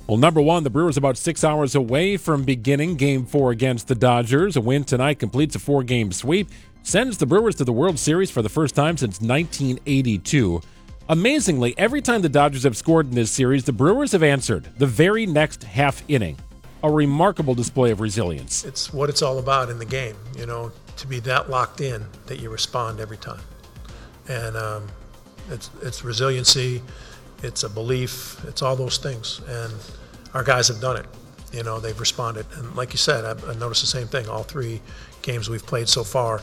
Well, number one, the Brewers about 6 hours away from beginning Game 4 against the Dodgers. A win tonight completes a 4-game sweep, sends the Brewers to the World Series for the first time since 1982. Amazingly, every time the Dodgers have scored in this series, the Brewers have answered the very next half inning. A remarkable display of resilience. It's what it's all about in the game, to be that locked in that you respond every time. And it's resiliency, it's a belief, it's all those things. And our guys have done it. They've responded. And like you said, I've noticed the same thing all 3 games we've played so far.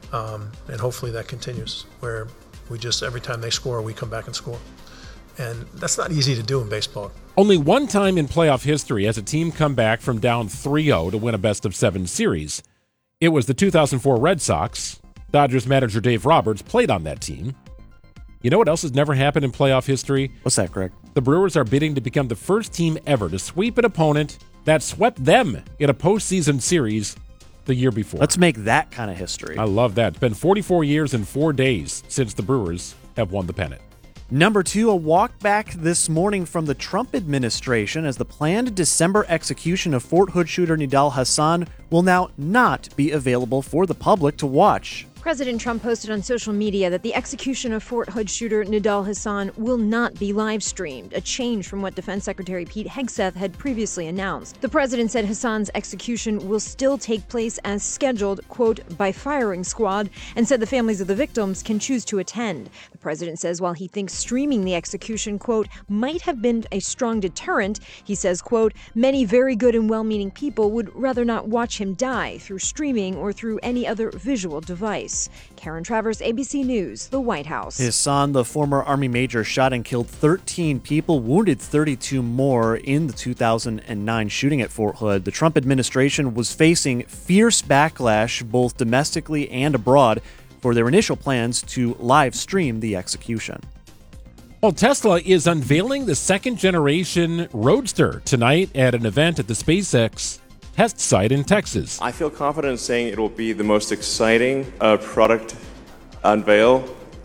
And hopefully that continues, where we just, every time they score, we come back and score. And that's not easy to do in baseball. Only one time in playoff history has a team come back from down 3-0 to win a best-of-7 series. It was the 2004 Red Sox. Dodgers manager Dave Roberts played on that team. You know what else has never happened in playoff history? What's that, Greg? The Brewers are bidding to become the first team ever to sweep an opponent that swept them in a postseason series the year before. Let's make that kind of history. I love that. It's been 44 years and 4 days since the Brewers have won the pennant. Number 2, a walk back this morning from the Trump administration as the planned December execution of Fort Hood shooter Nidal Hasan will now not be available for the public to watch. President Trump posted on social media that the execution of Fort Hood shooter Nidal Hasan will not be live streamed, a change from what Defense Secretary Pete Hegseth had previously announced. The president said Hasan's execution will still take place as scheduled, quote, by firing squad, and said the families of the victims can choose to attend. The president says while he thinks streaming the execution, quote, might have been a strong deterrent, he says, quote, many very good and well-meaning people would rather not watch him die through streaming or through any other visual device. Karen Travers, ABC News, the White House. Hasan, the former Army major, shot and killed 13 people, wounded 32 more in the 2009 shooting at Fort Hood. The Trump administration was facing fierce backlash both domestically and abroad for their initial plans to live stream the execution. Well, Tesla is unveiling the second-generation Roadster tonight at an event at the SpaceX test site in Texas. I feel confident in saying it will be the most exciting product unveil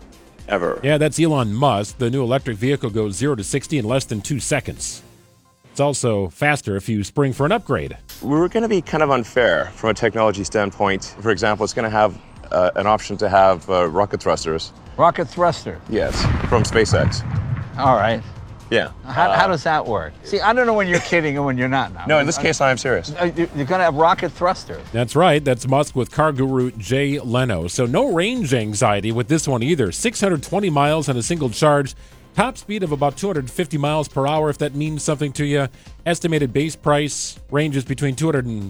ever. Yeah, that's Elon Musk. The new electric vehicle goes 0 to 60 in less than 2 seconds. It's also faster if you spring for an upgrade. We're going to be kind of unfair from a technology standpoint. For example, it's going to have an option to have rocket thrusters. Rocket thruster? Yes, from SpaceX. All right. Yeah. How does that work? See, I don't know when you're kidding and when you're not now. No, in this case, I am serious. You're going to have rocket thruster. That's right. That's Musk with car guru Jay Leno. So no range anxiety with this one either. 620 miles on a single charge. Top speed of about 250 miles per hour, if that means something to you. Estimated base price ranges between $200,000 and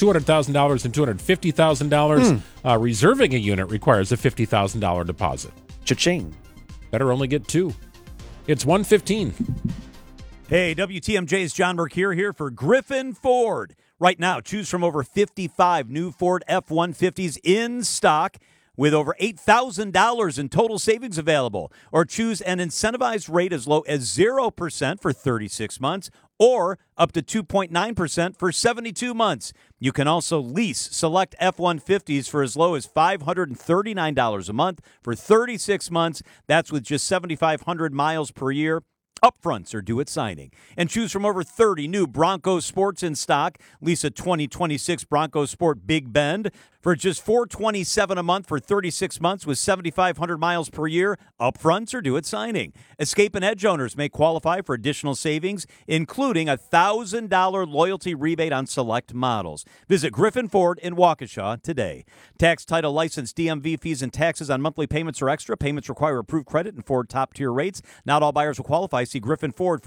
$250,000. Reserving a unit requires a $50,000 deposit. Cha-ching. Better only get 2. It's 1:15. Hey, WTMJ's John Mercure here for Griffin Ford. Right now, choose from over 55 new Ford F-150s in stock with over $8,000 in total savings available. Or choose an incentivized rate as low as 0% for 36 months or up to 2.9% for 72 months. You can also lease select F-150s for as low as $539 a month for 36 months. That's with just 7,500 miles per year. Upfronts are due at signing. And choose from over 30 new Bronco Sports in stock. Lease a 2026 Bronco Sport Big Bend for just $427 a month for 36 months with 7,500 miles per year. Upfronts are due at signing. Escape and Edge owners may qualify for additional savings, including a $1,000 loyalty rebate on select models. Visit Griffin Ford in Waukesha today. Tax, title, license, DMV fees, and taxes on monthly payments are extra. Payments require approved credit and Ford top-tier rates. Not all buyers will qualify. See Griffin Ford for